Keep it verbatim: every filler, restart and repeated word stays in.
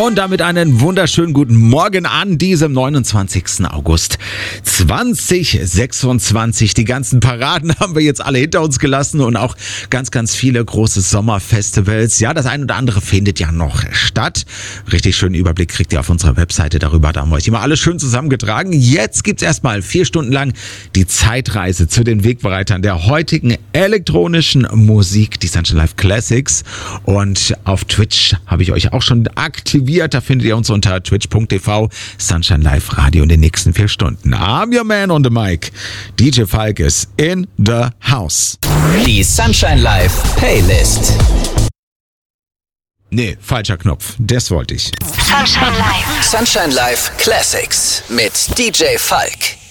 Und damit einen wunderschönen guten Morgen an diesem neunundzwanzigsten August zweitausendsechsundzwanzig. Die ganzen Paraden haben wir jetzt alle hinter uns gelassen und auch ganz, ganz viele große Sommerfestivals. Ja, das ein oder andere findet ja noch statt. Richtig schönen Überblick kriegt ihr auf unserer Webseite darüber. Da haben wir euch immer alles schön zusammengetragen. Jetzt gibt's erstmal vier Stunden lang die Zeitreise zu den Wegbereitern der heutigen elektronischen Musik, die Sunshine Live Classics. Und auf Twitch habe ich euch auch schon aktiviert. Da findet ihr uns unter twitch punkt t v Sunshine Live Radio in den nächsten vier Stunden. I'm your man on the mic. D J Falk is in the house. Die Sunshine Live Playlist. Nee, falscher Knopf. Das wollte ich. Sunshine Live. Sunshine Live Classics mit D J Falk.